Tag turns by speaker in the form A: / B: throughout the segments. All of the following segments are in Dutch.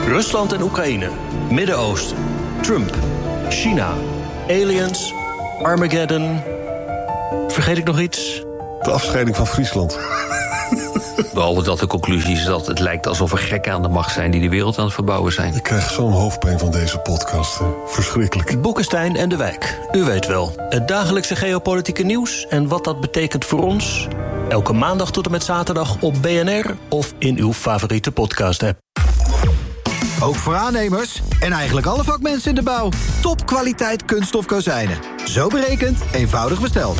A: Rusland en Oekraïne, Midden-Oosten, Trump, China, aliens, Armageddon. Vergeet ik nog iets?
B: De afscheiding van Friesland.
C: Behalve dat de conclusie is dat het lijkt alsof er gekken aan de macht zijn die de wereld aan het verbouwen zijn.
B: Ik krijg zo'n hoofdpijn van deze podcast. Verschrikkelijk.
A: Boekenstein en de Wijk. U weet wel, het dagelijkse geopolitieke nieuws en wat dat betekent voor ons. Elke maandag tot en met zaterdag op BNR of in uw favoriete podcast-app.
D: Ook voor aannemers en eigenlijk alle vakmensen in de bouw. Topkwaliteit kunststof kozijnen. Zo berekend, eenvoudig besteld.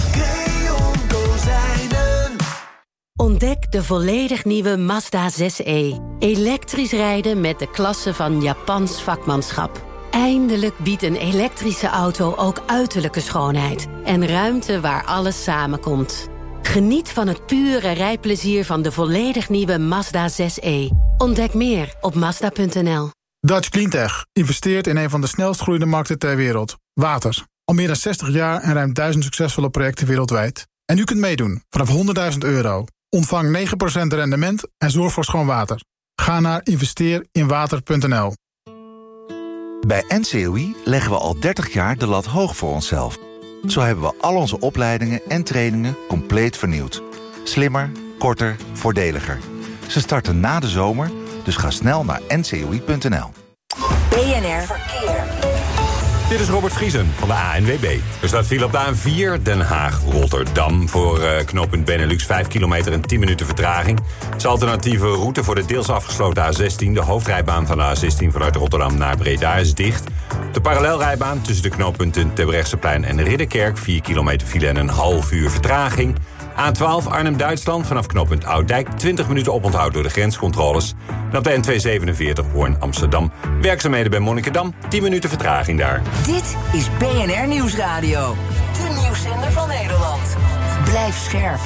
E: Ontdek de volledig nieuwe Mazda 6e. Elektrisch rijden met de klasse van Japans vakmanschap. Eindelijk biedt een elektrische auto ook uiterlijke schoonheid. En ruimte waar alles samenkomt. Geniet van het pure rijplezier van de volledig nieuwe Mazda 6e. Ontdek meer op Mazda.nl.
F: Dutch Cleantech investeert in een van de snelst groeiende markten ter wereld. Water. Al meer dan 60 jaar en ruim 1000 succesvolle projecten wereldwijd. En u kunt meedoen vanaf €100.000. Ontvang 9% rendement en zorg voor schoon water. Ga naar investeerinwater.nl.
G: Bij NCOI leggen we al 30 jaar de lat hoog voor onszelf. Zo hebben we al onze opleidingen en trainingen compleet vernieuwd. Slimmer, korter, voordeliger. Ze starten na de zomer, dus ga snel naar ncoi.nl.
H: BNR Verkeer.
I: Dit is Robert Vriesen van de ANWB. Er staat file op de A4 Den Haag-Rotterdam voor knooppunt Benelux 5 kilometer en 10 minuten vertraging. Het is een alternatieve route voor de deels afgesloten A16. De hoofdrijbaan van de A16 vanuit Rotterdam naar Breda is dicht. De parallelrijbaan tussen de knooppunten Terbrechtseplein en Ridderkerk 4 kilometer file en een half uur vertraging. A12 Arnhem-Duitsland vanaf knooppunt Ouddijk 20 minuten oponthoud door de grenscontroles. En op de N247 Hoorn-Amsterdam werkzaamheden bij Monnikendam 10 minuten vertraging daar.
H: Dit is BNR Nieuwsradio. De nieuwszender van Nederland. Blijf scherp.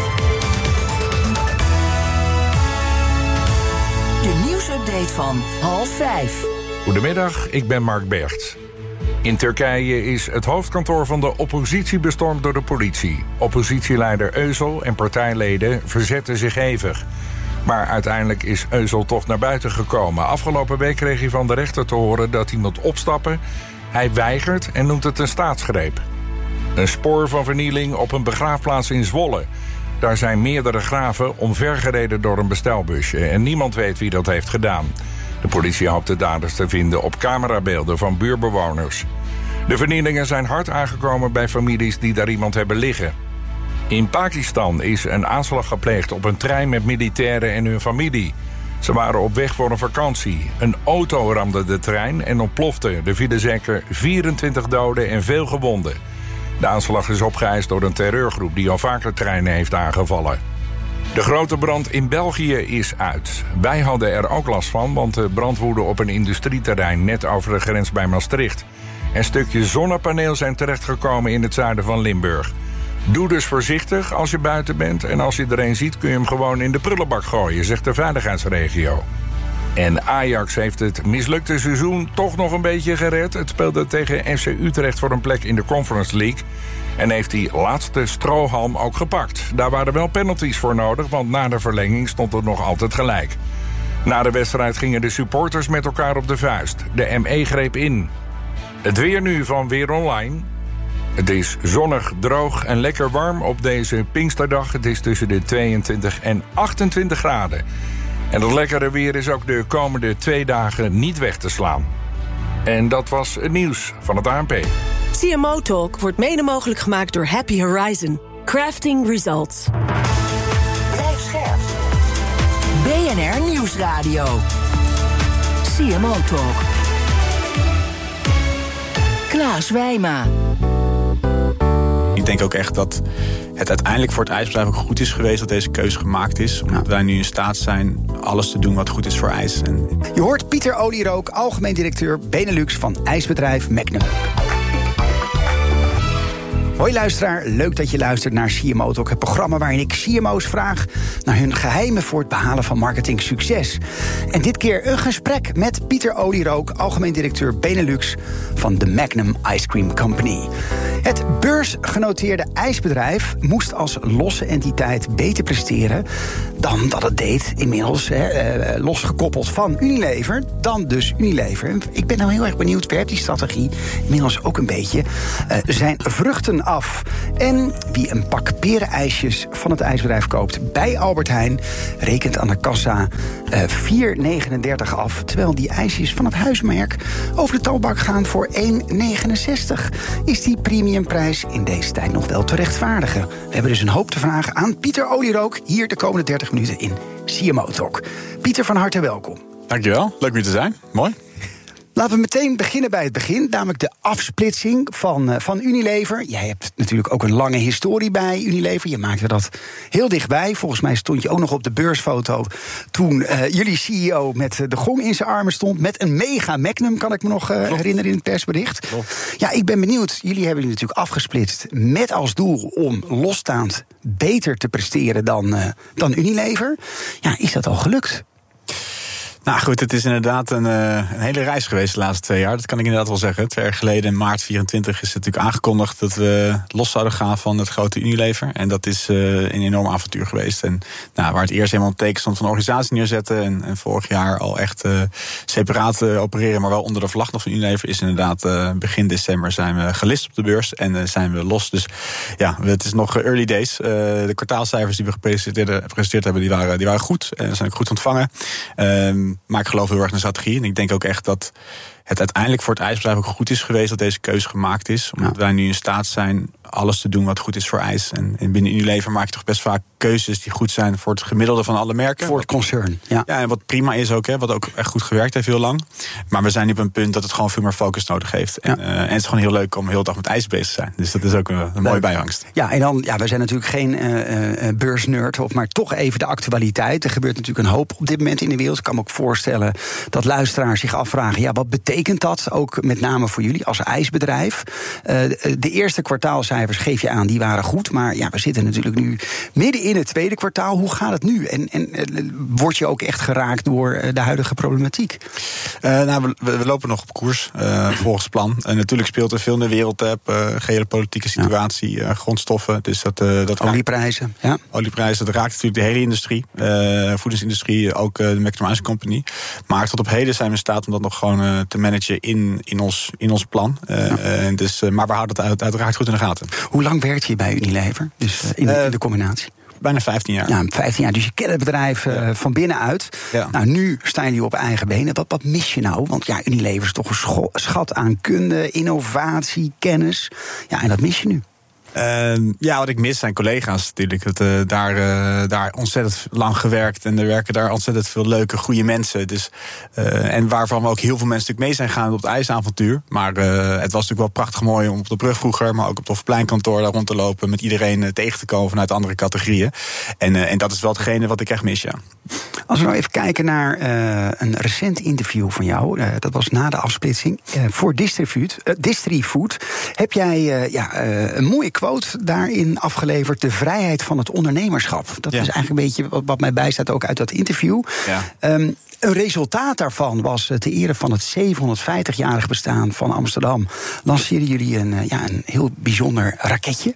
H: De nieuwsupdate van 4:30.
J: Goedemiddag, ik ben Mark Bergt. In Turkije is het hoofdkantoor van de oppositie bestormd door de politie. Oppositieleider Özal en partijleden verzetten zich hevig. Maar uiteindelijk is Özal toch naar buiten gekomen. Afgelopen week kreeg hij van de rechter te horen dat hij moet opstappen. Hij weigert en noemt het een staatsgreep. Een spoor van vernieling op een begraafplaats in Zwolle. Daar zijn meerdere graven omvergereden door een bestelbusje. En niemand weet wie dat heeft gedaan. De politie hoopt de daders te vinden op camerabeelden van buurbewoners. De vernielingen zijn hard aangekomen bij families die daar iemand hebben liggen. In Pakistan is een aanslag gepleegd op een trein met militairen en hun familie. Ze waren op weg voor een vakantie. Een auto ramde de trein en ontplofte. Er vielen zeker 24 doden en veel gewonden. De aanslag is opgeëist door een terreurgroep die al vaker treinen heeft aangevallen. De grote brand in België is uit. Wij hadden er ook last van, want de brand woedde op een industrieterrein net over de grens bij Maastricht. En stukjes zonnepaneel zijn terechtgekomen in het zuiden van Limburg. Doe dus voorzichtig als je buiten bent en als je er een ziet kun je hem gewoon in de prullenbak gooien, zegt de veiligheidsregio. En Ajax heeft het mislukte seizoen toch nog een beetje gered. Het speelde tegen FC Utrecht voor een plek in de Conference League. En heeft die laatste strohalm ook gepakt. Daar waren wel penalties voor nodig, want na de verlenging stond het nog altijd gelijk. Na de wedstrijd gingen de supporters met elkaar op de vuist. De ME greep in. Het weer nu van Weer Online. Het is zonnig, droog en lekker warm op deze Pinksterdag. Het is tussen de 22 en 28 graden. En dat lekkere weer is ook de komende 2 dagen niet weg te slaan. En dat was het nieuws van het ANP.
K: CMO Talk wordt mede mogelijk gemaakt door Happy Horizon. Crafting Results.
H: Blijf scherp. BNR Nieuwsradio. CMO Talk. Klaas Wijma.
L: Ik denk ook echt dat het uiteindelijk voor het ijsbedrijf ook goed is geweest dat deze keuze gemaakt is. Omdat wij nu in staat zijn alles te doen wat goed is voor ijs.
D: Je hoort Pieter Olierook, algemeen directeur Benelux van ijsbedrijf Magnum.
M: Hoi luisteraar, leuk dat je luistert naar CMO Talk, het programma waarin ik CMO's vraag naar hun geheimen voor het behalen van marketingsucces. En dit keer een gesprek met Pieter Olierook, algemeen directeur Benelux van de Magnum Ice Cream Company. Het beursgenoteerde ijsbedrijf moest als losse entiteit beter presteren dan dat het deed, inmiddels losgekoppeld van Unilever, dan dus Unilever. Ik ben nou heel erg benieuwd, werpt die strategie inmiddels ook een beetje zijn vruchten af? En wie een pak perenijsjes van het ijsbedrijf koopt bij Albert Heijn, rekent aan de kassa 4,39 af, terwijl die ijsjes van het huismerk over de toonbank gaan voor 1,69. Is die premiumprijs in deze tijd nog wel te rechtvaardigen? We hebben dus een hoop te vragen aan Pieter Olierook hier de komende 30 minuten in CMO Talk. Pieter, van harte welkom.
L: Dankjewel, leuk weer te zijn. Mooi.
M: Laten we meteen beginnen bij het begin, namelijk de afsplitsing van Unilever. Jij hebt natuurlijk ook een lange historie bij Unilever. Je maakte dat heel dichtbij. Volgens mij stond je ook nog op de beursfoto toen jullie CEO met de gong in zijn armen stond, met een mega Magnum, kan ik me nog herinneren in het persbericht. Ja, ik ben benieuwd. Jullie hebben jullie natuurlijk afgesplitst met als doel om losstaand beter te presteren dan Unilever. Ja, is dat al gelukt?
L: Nou goed, het is inderdaad een hele reis geweest de laatste 2 jaar. Dat kan ik inderdaad wel zeggen. 2 jaar geleden, in maart 24, is het natuurlijk aangekondigd dat we los zouden gaan van het grote Unilever. En dat is een enorm avontuur geweest. En waar het eerst helemaal een teken stond van de organisatie neerzetten en vorig jaar al echt separaat opereren, maar wel onder de vlag nog van Unilever, is inderdaad begin december zijn we gelist op de beurs en zijn we los. Dus ja, het is nog early days. De kwartaalcijfers die we gepresenteerd hebben, die waren goed en zijn ook goed ontvangen. Maar ik geloof heel erg in de strategie. En ik denk ook echt dat het uiteindelijk voor het ijsbedrijf ook goed is geweest dat deze keuze gemaakt is. Omdat wij nu in staat zijn alles te doen wat goed is voor ijs. En binnen Unilever maak je toch best vaak keuzes die goed zijn voor het gemiddelde van alle merken.
M: Voor het concern, ja.
L: Ja, en wat prima is ook, wat ook echt goed gewerkt heeft heel lang. Maar we zijn nu op een punt dat het gewoon veel meer focus nodig heeft. En het is gewoon heel leuk om de hele dag met ijs bezig te zijn. Dus dat is ook een mooie bijvangst.
M: Ja, en dan, wij zijn natuurlijk geen beursnerd, maar toch even de actualiteit. Er gebeurt natuurlijk een hoop op dit moment in de wereld. Ik kan me ook voorstellen dat luisteraars zich afvragen, wat betekent dat ook met name voor jullie als ijsbedrijf? De eerste kwartaalcijfers geef je aan, die waren goed. Maar we zitten natuurlijk nu midden in het tweede kwartaal. Hoe gaat het nu? En word je ook echt geraakt door de huidige problematiek?
L: We lopen nog op koers, volgens plan. En natuurlijk speelt er veel in de wereld. Geopolitieke situatie, grondstoffen. Dus dat
M: olieprijzen. Ja.
L: Olieprijzen, dat raakt natuurlijk de hele industrie. Voedingsindustrie, ook de Magnum Ice Company. Maar tot op heden zijn we in staat om dat nog gewoon te managen in ons plan. Maar we houden het uiteraard goed in de gaten.
M: Hoe lang werkt je bij Unilever? Dus in de combinatie?
L: Bijna 15 jaar.
M: Ja, 15 jaar. Dus je kent het bedrijf van binnenuit. Ja. Nou, nu staan jullie op eigen benen. Wat mis je nou? Want Unilever is toch een schat aan kunde, innovatie, kennis. Ja, en dat mis je nu.
L: Wat ik mis zijn collega's natuurlijk. Daar ontzettend lang gewerkt. En er werken daar ontzettend veel leuke, goede mensen. Dus, en waarvan we ook heel veel mensen mee zijn gaan op het ijsavontuur. Maar het was natuurlijk wel prachtig mooi om op de brug vroeger, maar ook op het Hofpleinkantoor daar rond te lopen, met iedereen tegen te komen vanuit andere categorieën. En dat is wel hetgene wat ik echt mis, ja.
M: Als we nou even kijken naar een recent interview van jou, dat was na de afsplitsing, voor Distrifood, heb jij een mooie quote daarin afgeleverd: de vrijheid van het ondernemerschap. Dat is eigenlijk een beetje wat mij bijstaat ook uit dat interview. Ja. Een resultaat daarvan was ter ere van het 750-jarig bestaan van Amsterdam. Lanceerden jullie een heel bijzonder raketje.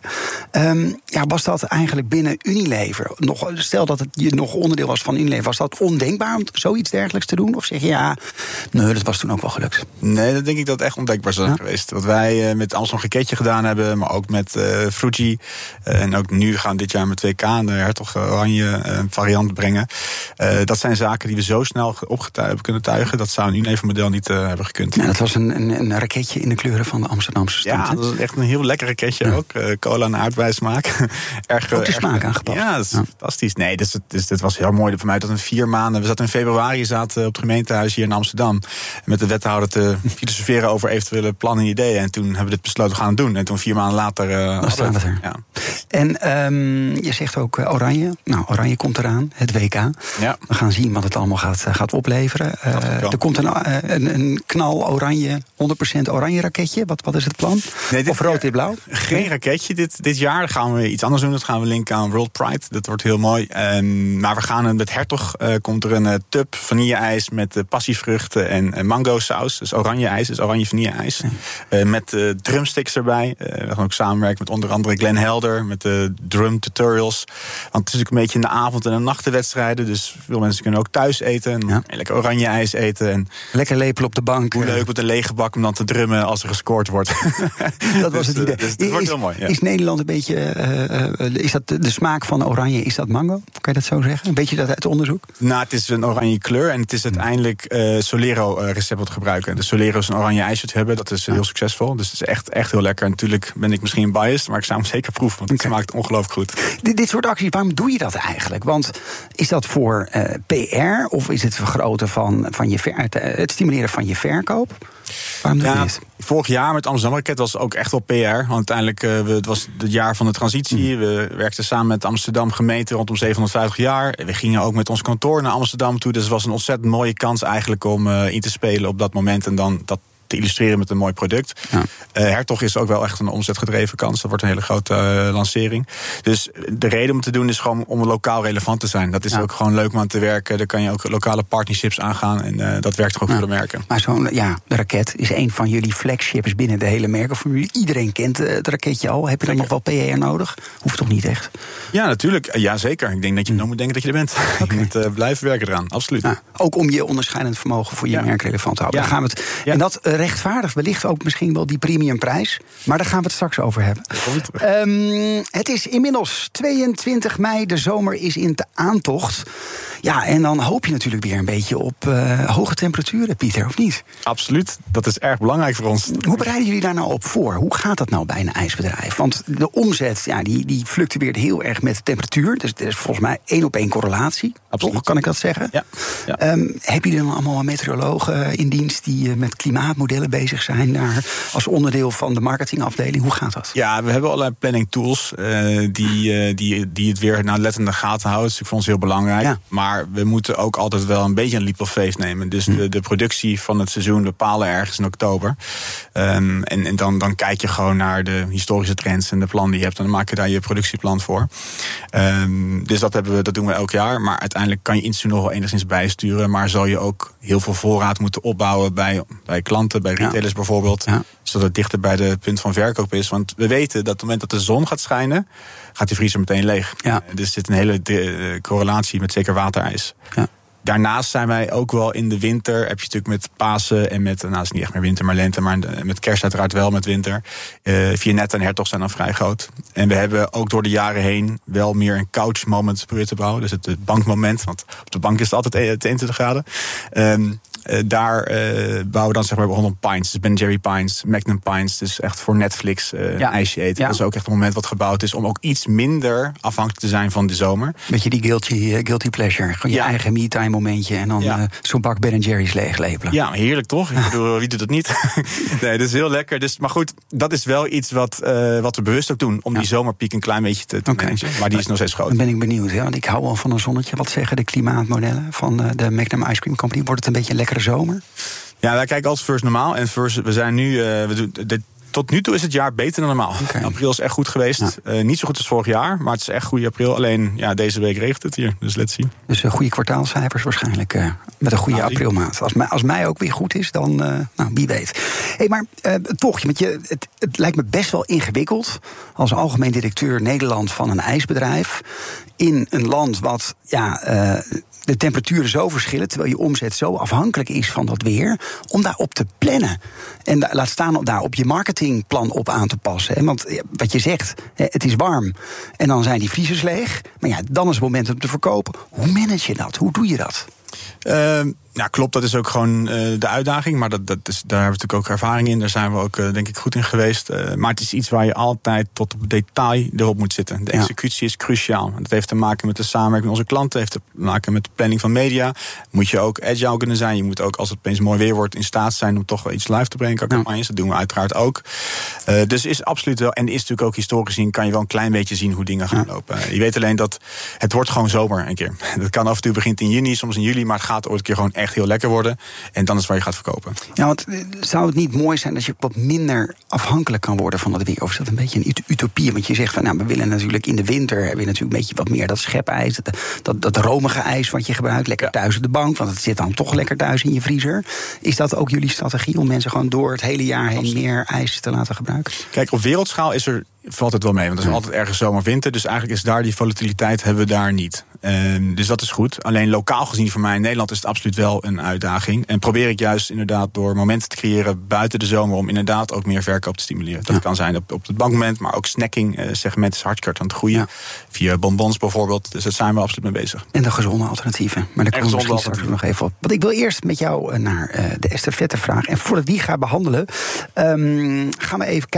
M: Was dat eigenlijk binnen Unilever? Stel dat je nog onderdeel was van Unilever, was dat ondenkbaar om zoiets dergelijks te doen? Of zeg je nee, dat was toen ook wel gelukt?
L: Nee, dat denk ik dat het echt ondenkbaar zou zijn geweest. Wat wij met Amsterdam raketje gedaan hebben, maar ook met Fuji. En ook nu gaan we dit jaar met WK de Hertog Oranje variant brengen. Dat zijn zaken die we zo snel hebben kunnen tuigen. Dat zou een Unilever-model niet hebben gekund.
M: Ja, dat was een raketje in de kleuren van de Amsterdamse stad.
L: Ja, dat is echt een heel lekker raketje ook. Cola en aardbeismaak.
M: Ook de smaak aangepast.
L: Ja, dat is fantastisch. Nee, dit was heel mooi voor mij. Dat in 4 maanden... We zaten in februari op het gemeentehuis hier in Amsterdam. Met de wethouder te filosoferen over eventuele plannen en ideeën. En toen hebben we dit besloten gaan doen. En toen 4 maanden later...
M: Dan staat het er. Ja. En je zegt ook Oranje. Nou, Oranje komt eraan. Het WK. Ja. We gaan zien wat het allemaal gaat gaat opleveren. Er komt een knal oranje, 100% oranje raketje. Wat is het plan?
L: Nee,
M: of rood, wit, blauw?
L: Geen raketje dit jaar. Gaan we iets anders doen. Dat gaan we linken aan World Pride. Dat wordt heel mooi. Maar we gaan met Hertog. Komt er een tub vanille-ijs met passievruchten en mango saus. Dus oranje ijs, dus oranje vanille-ijs. Met drumsticks erbij. We gaan ook samenwerken met onder andere Glenn Helder. Met de drum tutorials. Want het is natuurlijk een beetje in de avond- en de nachtenwedstrijden. Dus veel mensen kunnen ook thuis eten. En lekker oranje ijs eten. En
M: lekker lepelen op de bank.
L: Hoe leuk met een lege bak om dan te drummen als er gescoord wordt.
M: Dat was het idee.
L: Dus het wordt heel mooi. Ja.
M: Is Nederland een beetje... is dat de smaak van oranje, is dat mango? Kan je dat zo zeggen? Een beetje dat uit onderzoek?
L: Nou, het is een oranje kleur. En het is uiteindelijk Solero-recept wat we gebruiken. De Solero is een oranje ijsje te hebben. Dat is heel succesvol. Dus het is echt heel lekker. Natuurlijk ben ik misschien biased, maar ik zou hem zeker proeven. Want het smaakt ongelooflijk goed.
M: Dit soort acties, waarom doe je dat eigenlijk? Want is dat voor PR of is het vergroten van het stimuleren van je verkoop? Waarom doe je dit?
L: Vorig jaar met Amsterdam Raket was ook echt wel PR. Want uiteindelijk, het was het jaar van de transitie. We werkten samen met Amsterdam gemeente rondom 750 jaar. We gingen ook met ons kantoor naar Amsterdam toe. Dus het was een ontzettend mooie kans eigenlijk om in te spelen op dat moment. En dan dat te illustreren met een mooi product. Ja. Hertog is ook wel echt een omzetgedreven kans. Dat wordt een hele grote lancering. Dus de reden om het te doen is gewoon om lokaal relevant te zijn. Dat is ook gewoon leuk om aan te werken. Daar kan je ook lokale partnerships aangaan. En dat werkt gewoon voor de merken.
M: Maar de Raket is een van jullie flagships binnen de hele merkenformule. Iedereen kent het raketje al. Heb je dan nog wel PR nodig? Hoeft toch niet echt?
L: Ja, natuurlijk. Ja, zeker. Ik denk dat je nog moet denken dat je er bent. Okay. Je moet blijven werken eraan. Absoluut.
M: Ja, ook om je onderscheidend vermogen voor je merk relevant te houden. Daar gaan we het. En dat rechtvaardigt wellicht ook misschien wel die premiumprijs. Maar daar gaan we het straks over hebben. Het is inmiddels 22 mei. De zomer is in de aantocht. Ja, en dan hoop je natuurlijk weer een beetje op hoge temperaturen, Pieter, of niet?
L: Absoluut. Dat is erg belangrijk voor ons.
M: Hoe bereiden jullie daar nou op voor? Hoe gaat dat nou bij een ijsbedrijf? Want de omzet, die fluctueert heel erg met de temperatuur. Dus er is volgens mij 1-op-1 correlatie.
L: Absoluut.
M: Toch, kan ik dat zeggen?
L: Ja.
M: Heb je dan allemaal meteorologen in dienst die met klimaatmodellen bezig zijn daar als onderdeel van de marketingafdeling? Hoe gaat dat?
L: Ja, we hebben allerlei planning tools die het weer nauwlettend in de gaten houden. Dat is voor ons heel belangrijk. Ja. Maar we moeten ook altijd wel een beetje een leap of faith nemen. Dus de productie van het seizoen bepalen ergens in oktober. En dan kijk je gewoon naar de historische trends en de plan die je hebt. En dan maak je daar je productieplan voor. Dus dat doen we elk jaar. Maar uiteindelijk kan je iets nog wel enigszins bijsturen. Maar zal je ook heel veel voorraad moeten opbouwen bij klanten, bij retailers bijvoorbeeld. Ja. Zodat het dichter bij de punt van verkoop is. Want we weten dat op het moment dat de zon gaat schijnen, gaat die vriezer meteen leeg. Ja. Dus er zit een hele correlatie met zeker waterijs. Ja. Daarnaast zijn wij ook wel in de winter, heb je natuurlijk met Pasen en met, het is niet echt meer winter, maar lente, maar met kerst uiteraard wel met winter. Vianet en Hertog zijn dan vrij groot. En we hebben ook door de jaren heen wel meer een couch moment proberen te bouwen. Dus het bankmoment, want op de bank is het altijd 21 graden. Daar bouwen we dan zeg maar rondom Pines. Dus Ben Jerry Pines, Magnum Pines. Dus echt voor Netflix ijsje eten. Ja. Dat is ook echt een moment wat gebouwd is om ook iets minder afhankelijk te zijn van de zomer.
M: Beetje die guilty pleasure. Gewoon je eigen me-time momentje. En dan zo'n bak Ben Jerry's leeglepelen.
L: Ja, heerlijk toch? Ik bedoel, wie doet het niet? Nee, dat is heel lekker. Dus, maar goed, dat is wel iets wat we bewust ook doen. Om die zomerpiek een klein beetje te managen. Maar die is nog steeds groot.
M: Dan ben ik benieuwd. Want ik hou wel van een zonnetje. Wat zeggen de klimaatmodellen van de Magnum Ice Cream Company? Wordt het een beetje een lekkere zomer?
L: Ja, wij kijken altijd first normaal. En first, we zijn nu... tot nu toe is het jaar beter dan normaal. Okay. April is echt goed geweest. Ja. Niet zo goed als vorig jaar, maar het is echt goede april. Alleen deze week regent het hier, dus let's see.
M: Dus goede kwartaalcijfers waarschijnlijk met een goede aprilmaand. Als mei ook weer goed is, dan wie weet. Maar toch, want het lijkt me best wel ingewikkeld als algemeen directeur Nederland van een ijsbedrijf in een land wat de temperaturen zo verschillen, terwijl je omzet zo afhankelijk is van dat weer, om daarop te plannen. En laat staan om daar op je marketingplan op aan te passen. Hè? Want wat je zegt, het is warm en dan zijn die vriezers leeg. Maar dan is het moment om te verkopen. Hoe manage je dat? Hoe doe je dat?
L: Ja, klopt. Dat is ook gewoon de uitdaging. Maar daar hebben we natuurlijk ook ervaring in. Daar zijn we ook, denk ik, goed in geweest. Maar het is iets waar je altijd tot op detail erop moet zitten. De executie is cruciaal. Dat heeft te maken met de samenwerking met onze klanten. Heeft te maken met de planning van media. Moet je ook agile kunnen zijn. Je moet ook, als het opeens mooi weer wordt, in staat zijn om toch wel iets live te brengen. Campagnes. Dat doen we uiteraard ook. Dus is absoluut wel. En is natuurlijk ook historisch gezien, kan je wel een klein beetje zien hoe dingen gaan lopen. Je weet alleen dat het wordt gewoon zomer een keer. Dat kan af en toe begint in juni, soms in juli. Maar het gaat ooit een keer gewoon echt heel lekker worden. En dan is waar je gaat verkopen.
M: Ja, want zou het niet mooi zijn als je wat minder afhankelijk kan worden van dat weer? Of is dat een beetje een utopie? Want je zegt van, nou, we willen natuurlijk in de winter hebben we natuurlijk een beetje wat meer dat schepijs, dat romige ijs wat je gebruikt, lekker thuis op de bank, want het zit dan toch lekker thuis in je vriezer. Is dat ook jullie strategie om mensen gewoon door het hele jaar heen meer ijs te laten gebruiken?
L: Kijk, op wereldschaal valt het wel mee, want er is altijd ergens zomer, winter. Dus eigenlijk is daar die volatiliteit hebben we daar niet. Dus dat is goed. Alleen lokaal gezien voor mij in Nederland is het absoluut wel een uitdaging. En probeer ik juist inderdaad door momenten te creëren buiten de zomer om inderdaad ook meer verkoop te stimuleren. Dat kan zijn op het bankmoment, maar ook snacking segment is hartstikke aan het groeien. Ja. Via bonbons bijvoorbeeld. Dus daar zijn we absoluut mee bezig.
M: En de gezonde alternatieven. Maar daar komen we misschien straks nog even op. Want ik wil eerst met jou naar de estafette vraag. En voordat ik die ga behandelen, gaan we even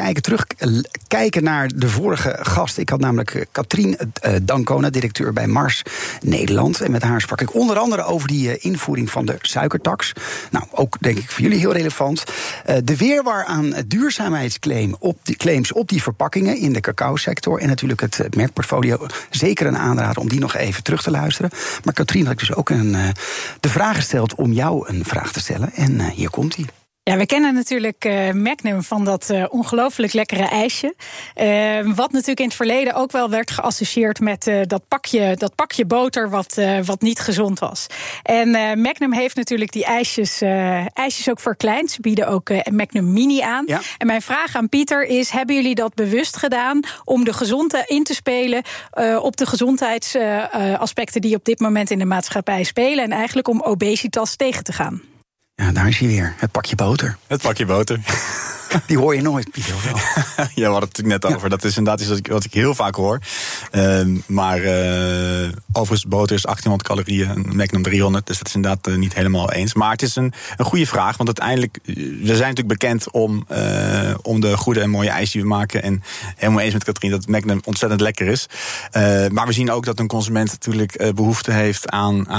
M: kijken naar de vorige gast. Ik had namelijk Katrien D'Ancona, directeur bij Mars Nederland. En met haar sprak ik onder andere over die invoering van de suikertax. Nou, ook denk ik voor jullie heel relevant. De weerwar aan duurzaamheidsclaims op die verpakkingen in de cacao-sector. En natuurlijk het merkportfolio. Zeker een aanrader om die nog even terug te luisteren. Maar Katrien had ik dus ook de vraag gesteld om jou een vraag te stellen. En hier komt die.
N: Ja, we kennen natuurlijk Magnum van dat ongelooflijk lekkere ijsje. Wat natuurlijk in het verleden ook wel werd geassocieerd met dat pakje boter wat niet gezond was. En Magnum heeft natuurlijk die ijsjes ook verkleind. Ze bieden ook Magnum Mini aan. Ja. En mijn vraag aan Pieter is, hebben jullie dat bewust gedaan om de gezondheid in te spelen op de gezondheidsaspecten die op dit moment in de maatschappij spelen en eigenlijk om obesitas tegen te gaan?
M: Ja, daar is hij weer. Het pakje boter.
L: Het pakje boter.
M: Die hoor je nooit, Pieter.
L: Ja, we hadden het natuurlijk net over. Ja. Dat is inderdaad iets wat ik heel vaak hoor. Maar overigens, boter is 1800 calorieën, een Magnum 300. Dus dat is inderdaad niet helemaal eens. Maar het is een goede vraag. Want uiteindelijk, we zijn natuurlijk bekend om de goede en mooie ijs die we maken. En helemaal eens met Katrien dat Magnum ontzettend lekker is. Maar we zien ook dat een consument natuurlijk behoefte heeft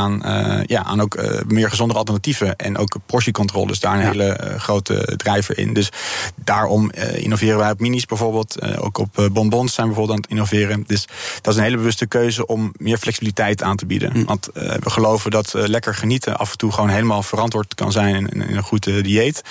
L: aan ook meer gezondere alternatieven. En ook portiecontrole. Dus daar een hele grote drijver in. Dus daarom innoveren wij op minis bijvoorbeeld. Ook op bonbons zijn we bijvoorbeeld aan het innoveren. Dus dat is een hele bewuste keuze om meer flexibiliteit aan te bieden. Want we geloven dat lekker genieten af en toe gewoon helemaal verantwoord kan zijn in een goed dieet.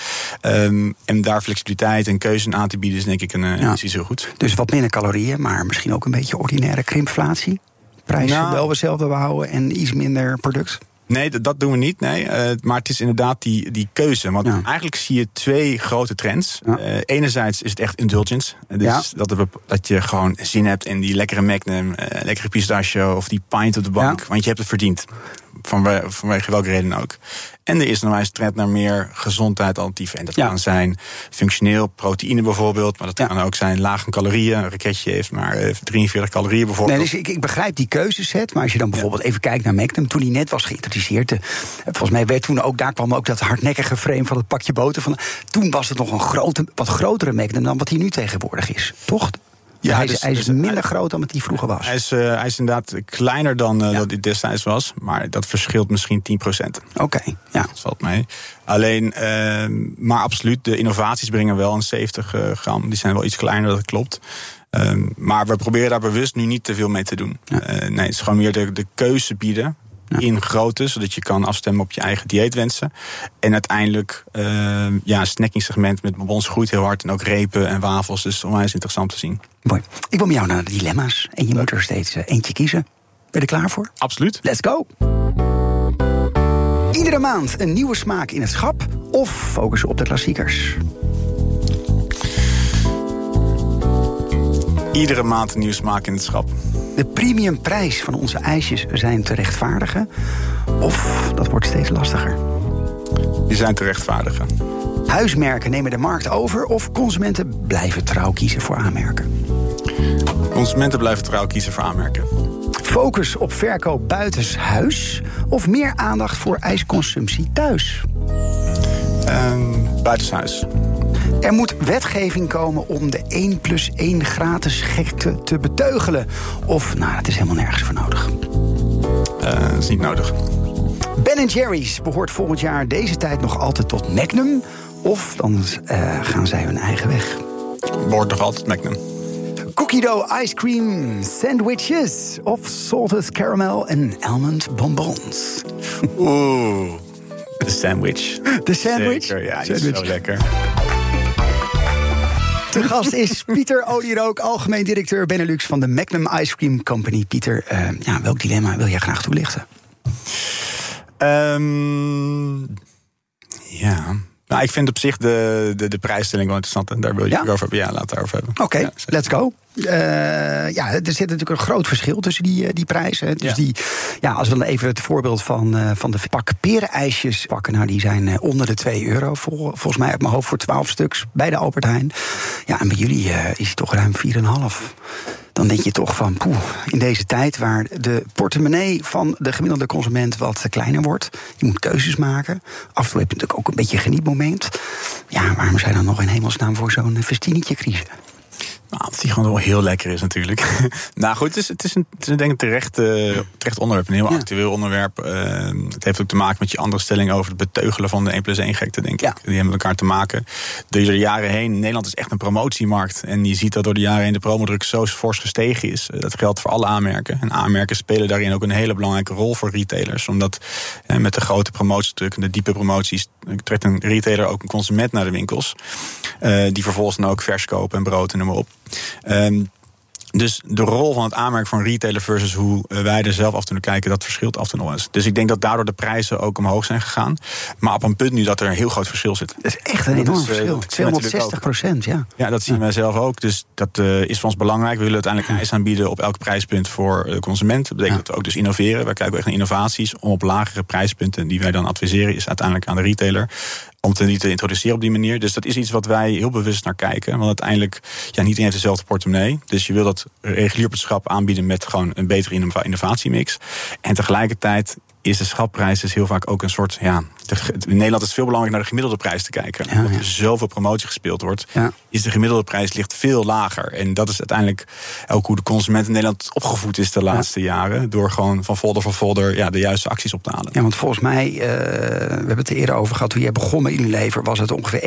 L: En daar flexibiliteit en keuze aan te bieden is denk ik is iets heel goed.
M: Dus wat minder calorieën, maar misschien ook een beetje ordinaire krimpflatie? Prijzen wel hetzelfde behouden en iets minder product?
L: Nee, dat doen we niet. Nee. Maar het is inderdaad die keuze. Want eigenlijk zie je twee grote trends. Ja. Enerzijds is het echt indulgence. Dus dat je gewoon zin hebt in die lekkere Magnum, lekkere pistachio of die pint op de bank. Want je hebt het verdiend. Vanwege welke reden ook. En er is nog eens trend naar meer gezondheid alternatieven. En dat kan zijn functioneel, proteïne bijvoorbeeld. Maar dat kan ook zijn laag in calorieën. Een raketje heeft maar 43 calorieën bijvoorbeeld.
M: Nee, dus ik begrijp die keuzeset. Maar als je dan bijvoorbeeld even kijkt naar Magnum, toen die net was geïntroduceerd. Volgens mij werd toen ook, daar kwam ook dat hardnekkige frame van het pakje boter van. Toen was het nog een wat grotere Magnum dan wat hij nu tegenwoordig is. Toch? Ja, hij is minder groot dan wat hij vroeger was.
L: Hij is inderdaad kleiner dan dat hij destijds was. Maar dat verschilt misschien 10%.
M: Oké, ja.
L: Dat valt mee. Alleen, maar absoluut, de innovaties brengen wel een 70 gram. Die zijn wel iets kleiner, dat klopt. Maar we proberen daar bewust nu niet te veel mee te doen. Ja. Nee, het is gewoon meer de keuze bieden. In grootte, zodat je kan afstemmen op je eigen dieetwensen. En uiteindelijk, een snacking-segment met bonbons groeit heel hard. En ook repen en wafels, dus onwijs interessant te zien.
M: Mooi. Ik wil met jou naar de dilemma's. En je moet er steeds eentje kiezen. Ben je er klaar voor?
L: Absoluut.
M: Let's go! Iedere maand een nieuwe smaak in het schap of focussen op de klassiekers?
L: Iedere maand een nieuwe smaak in het schap.
M: De premiumprijs van onze ijsjes zijn te rechtvaardigen? Of dat wordt steeds lastiger?
L: Die zijn te rechtvaardigen.
M: Huismerken nemen de markt over of consumenten blijven trouw kiezen voor aanmerken?
L: Consumenten blijven trouw kiezen voor aanmerken.
M: Focus op verkoop buitenshuis of meer aandacht voor ijsconsumptie thuis?
L: Buitenshuis.
M: Er moet wetgeving komen om de 1+1 gratis gekte te beteugelen. Of, dat is helemaal nergens voor nodig.
L: Dat is niet nodig.
M: Ben & Jerry's behoort volgend jaar deze tijd nog altijd tot Magnum. Of dan gaan zij hun eigen weg.
L: Behoort nog altijd Magnum.
M: Cookie dough ice cream sandwiches of salted caramel en almond bonbons.
L: Oeh, de sandwich.
M: De sandwich?
L: Zeker, ja, die is zo lekker.
M: De gast is Pieter Olierook, algemeen directeur Benelux van de Magnum Ice Cream Company. Pieter, welk dilemma wil jij graag toelichten?
L: Nou, ik vind op zich de prijsstelling wel interessant. En daar wil je het over hebben. Ja, laten we het daarover hebben.
M: Oké, let's go. Er zit natuurlijk een groot verschil tussen die prijzen. Dus als we dan even het voorbeeld van de pak perenijsjes pakken. Die zijn onder de €2. Volgens mij uit mijn hoofd voor 12 stuks bij de Albert Heijn. Ja, en bij jullie is het toch ruim 4,5. Dan denk je toch van, in deze tijd waar de portemonnee van de gemiddelde consument wat kleiner wordt. Je moet keuzes maken. Af en toe heb je natuurlijk ook een beetje een genietmoment. Ja, waarom zou je dan nog in hemelsnaam voor zo'n festinietje kiezen?
L: Nou, dat die gewoon wel heel lekker is natuurlijk. Nou goed, het is denk ik een terecht onderwerp. Een heel actueel onderwerp. Het heeft ook te maken met je andere stelling over het beteugelen van de 1+1 gekte, denk ik. Die hebben met elkaar te maken. Door de jaren heen, Nederland is echt een promotiemarkt. En je ziet dat door de jaren heen de promodruk zo fors gestegen is. Dat geldt voor alle aanmerken. En aanmerken spelen daarin ook een hele belangrijke rol voor retailers. Omdat met de grote promotiedruk en de diepe promoties trekt een retailer ook een consument naar de winkels. Die vervolgens dan ook vers kopen en brood en noem maar op. Dus de rol van het aanmerken van een retailer versus hoe wij er zelf af en toe naar kijken, dat verschilt af en toe nog eens. Dus ik denk dat daardoor de prijzen ook omhoog zijn gegaan. Maar op een punt nu dat er een heel groot verschil zit.
M: Dat is echt een enorm verschil. 260%, ja.
L: Ja, dat zien wij zelf ook. Dus dat is voor ons belangrijk. We willen uiteindelijk ijs aanbieden op elk prijspunt voor de consument. Dat betekent dat we ook dus innoveren. Wij kijken echt naar innovaties om op lagere prijspunten die wij dan adviseren, is uiteindelijk aan de retailer. Om het niet te introduceren op die manier. Dus dat is iets wat wij heel bewust naar kijken. Want uiteindelijk, niet iedereen heeft dezelfde portemonnee. Dus je wil dat regulier op het schap aanbieden met gewoon een betere innovatiemix. En tegelijkertijd is de schapprijs dus heel vaak ook een soort. In Nederland is het veel belangrijker naar de gemiddelde prijs te kijken. Omdat er zoveel promotie gespeeld wordt, is de gemiddelde prijs ligt veel lager. En dat is uiteindelijk ook hoe de consument in Nederland opgevoed is de laatste jaren. Door gewoon van folder de juiste acties op te halen.
M: Ja, want volgens mij, we hebben het er eerder over gehad, toen jij begon met Unilever, was het ongeveer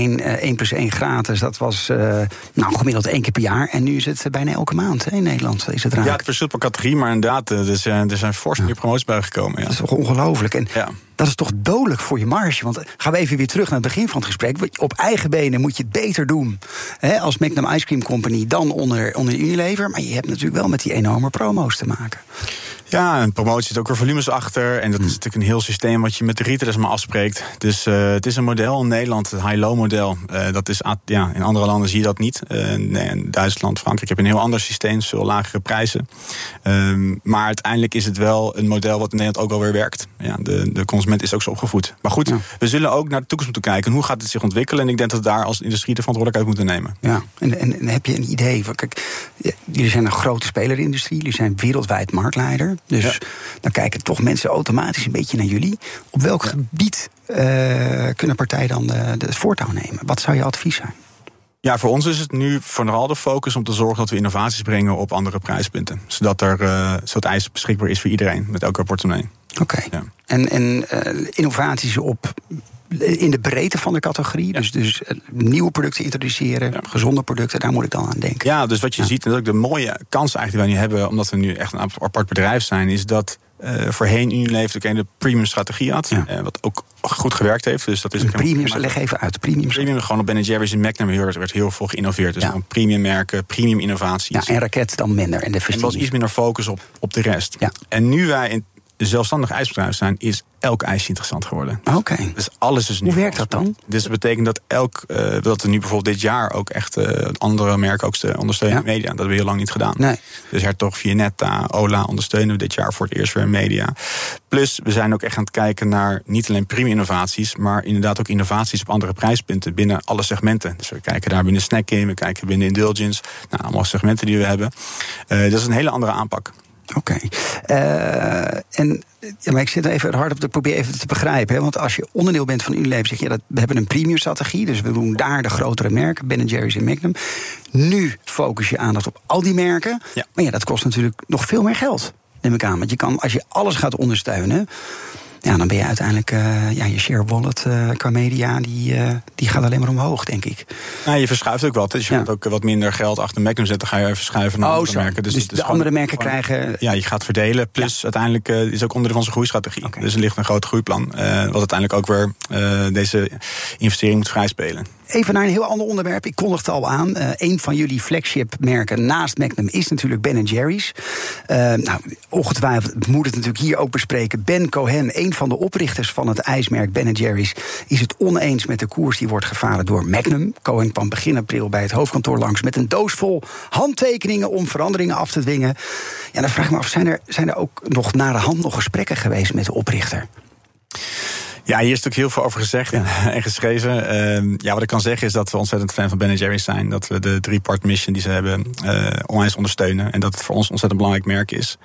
M: 1+1 gratis. Dat was gemiddeld 1 keer per jaar. En nu is het bijna elke maand in Nederland. Is het raak.
L: Ja, het verschilt per categorie, maar inderdaad, er zijn fors meer promoties bijgekomen.
M: Dat is toch ongelooflijk. En dat is toch dodelijk voor je marge. Want gaan we even weer terug naar het begin van het gesprek. Op eigen benen moet je het beter doen als Magnum Ice Cream Company dan onder Unilever. Maar je hebt natuurlijk wel met die enorme promo's te maken.
L: Ja, en promotie zit ook weer volumes achter. En dat is natuurlijk een heel systeem wat je met de retailers maar afspreekt. Dus het is een model in Nederland, het high-low model. Dat is, in andere landen zie je dat niet. In Duitsland, Frankrijk heb je een heel ander systeem, veel lagere prijzen. Maar uiteindelijk is het wel een model wat in Nederland ook wel weer werkt. Ja, de consument is ook zo opgevoed. Maar goed, we zullen ook naar de toekomst moeten kijken. Hoe gaat het zich ontwikkelen? En ik denk dat we daar als industrie de verantwoordelijkheid moeten nemen.
M: Ja, en heb je een idee? Kijk, jullie zijn een grote speler in de industrie. Jullie zijn wereldwijd marktleider. Dus dan kijken toch mensen automatisch een beetje naar jullie. Op welk gebied kunnen partijen dan het voortouw nemen? Wat zou je advies zijn?
L: Ja, voor ons is het nu vooral de focus om te zorgen dat we innovaties brengen op andere prijspunten. Zodat het ijs beschikbaar is voor iedereen met elke portemonnee.
M: Oké. Ja. En innovaties in de breedte van de categorie. Dus nieuwe producten introduceren, gezonde producten, daar moet ik dan aan denken.
L: Ja, dus wat je ziet, en dat ook de mooie kans eigenlijk die wij nu hebben, omdat we nu echt een apart bedrijf zijn, is dat voorheen Unilever ook een premium strategie had. Wat ook goed gewerkt heeft. Dus dat is
M: premium, leg even uit. Premium
L: gewoon op Ben & Jerry's en Magnum werd heel veel geïnnoveerd. Dus gewoon premium merken, premium innovaties.
M: Ja, en Raket dan minder. En er
L: was iets minder focus op de rest. Ja. En nu wij in zelfstandig ijsbedrijf zijn, is elk ijsje interessant geworden.
M: Oké.
L: Dus alles is nu.
M: Hoe werkt dat dan?
L: Dus dat betekent dat dat we nu bijvoorbeeld dit jaar ook echt andere merken ook ondersteunen in media. Dat hebben we heel lang niet gedaan.
M: Nee.
L: Dus Hertog, Vianetta, Ola ondersteunen we dit jaar voor het eerst weer in media. Plus, we zijn ook echt aan het kijken naar niet alleen premium innovaties, maar inderdaad ook innovaties op andere prijspunten binnen alle segmenten. Dus we kijken daar binnen snacking, we kijken binnen indulgence, allemaal segmenten die we hebben. Dat is een hele andere aanpak.
M: Oké. Maar ik zit er even hard op te proberen even te begrijpen. Hè? Want als je onderdeel bent van Unilever, zeg je dat we hebben een premium strategie. Dus we doen daar de grotere merken, Ben & Jerry's en Magnum. Nu focus je aandacht op al die merken. Ja. Maar dat kost natuurlijk nog veel meer geld, neem ik aan. Want je kan, als je alles gaat ondersteunen, dan ben je uiteindelijk je share wallet qua media, die gaat alleen maar omhoog, denk ik.
L: Nou, je verschuift ook wat. Dus je gaat ook wat minder geld achter Magnum zetten, ga je even verschuiven naar andere merken.
M: Dus de andere merken krijgen.
L: Ja, je gaat verdelen. Plus uiteindelijk is ook onderdeel van zijn groeistrategie. Okay. Dus er ligt een groot groeiplan. Wat uiteindelijk ook weer deze investering moet vrijspelen.
M: Even naar een heel ander onderwerp. Ik kondigde al aan. Een van jullie flagship-merken naast Magnum is natuurlijk Ben & Jerry's. Ongetwijfeld moet het natuurlijk hier ook bespreken. Ben Cohen, een van de oprichters van het ijsmerk Ben & Jerry's, is het oneens met de koers die wordt gevaren door Magnum. Cohen kwam begin april bij het hoofdkantoor langs met een doos vol handtekeningen om veranderingen af te dwingen. Ja, dan vraag ik me af, zijn er ook nog naar de hand nog gesprekken geweest met de oprichter?
L: Ja, hier is natuurlijk heel veel over gezegd en geschreven. Wat ik kan zeggen is dat we ontzettend fan van Ben & Jerry's zijn. Dat we de 3-part mission die ze hebben onwijs ondersteunen. En dat het voor ons een ontzettend belangrijk merk is.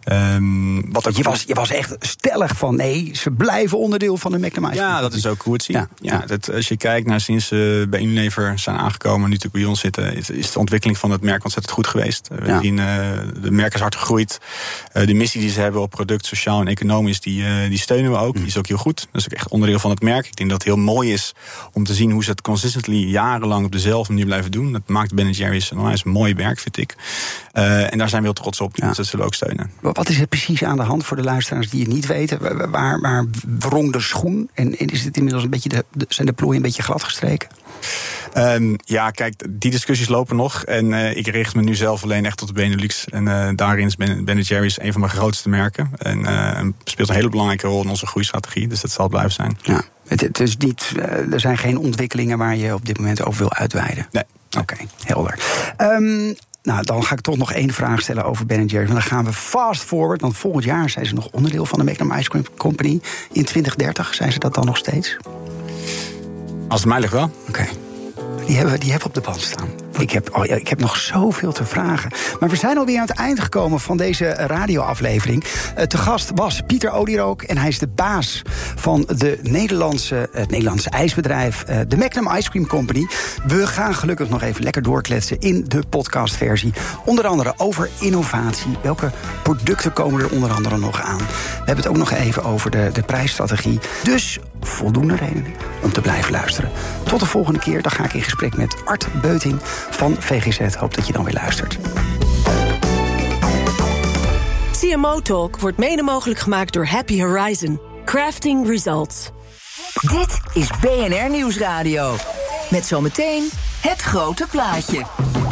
L: Je was echt stellig van nee, ze blijven onderdeel van de Magnum Ice Cream. Ja, dat is ook hoe het ziet. Als je kijkt naar sinds ze bij Unilever zijn aangekomen, nu natuurlijk bij ons zitten, is de ontwikkeling van het merk ontzettend goed geweest. We zien de merk is hard gegroeid. De missie die ze hebben op product, sociaal en economisch, die steunen we ook. Die is ook heel goed. Dus echt onderdeel van het merk. Ik denk dat het heel mooi is om te zien hoe ze het consistently jarenlang op dezelfde manier blijven doen. Dat maakt Ben & Jerry's een mooi merk, vind ik. En daar zijn we heel trots op. Dus dat zullen we ook steunen. Wat
M: is er precies aan de hand voor de luisteraars die het niet weten? Waar wrong de schoen? En is het inmiddels een beetje zijn de plooien een beetje glad gestreken?
L: Kijk, die discussies lopen nog. En ik richt me nu zelf alleen echt tot de Benelux. En daarin is Ben & Jerry's een van mijn grootste merken. En speelt een hele belangrijke rol in onze groeistrategie. Dus dat zal het blijven zijn.
M: Ja, het is niet, er zijn geen ontwikkelingen waar je op dit moment over wil uitweiden?
L: Nee.
M: Oké, helder. Dan ga ik toch nog één vraag stellen over Ben & Jerry's. Dan gaan we fast forward, want volgend jaar zijn ze nog onderdeel van de Magnum Ice Cream Company. In 2030 zijn ze dat dan nog steeds?
L: Als het mij ligt wel.
M: Oké. Die hebben op de band staan. Ik heb nog zoveel te vragen. Maar we zijn alweer aan het eind gekomen van deze radioaflevering. Te gast was Pieter Olierook. En hij is de baas van het Nederlandse ijsbedrijf, de Magnum Ice Cream Company. We gaan gelukkig nog even lekker doorkletsen in de podcastversie. Onder andere over innovatie. Welke producten komen er onder andere nog aan? We hebben het ook nog even over de prijsstrategie. Dus voldoende redenen om te blijven luisteren. Tot de volgende keer. Dan ga ik in gesprek met Art Beuting van VGZ. Hoop dat je dan weer luistert.
K: CMO Talk wordt mede mogelijk gemaakt door Happy Horizon. Crafting Results.
H: Dit is BNR Nieuwsradio. Met zometeen het grote plaatje.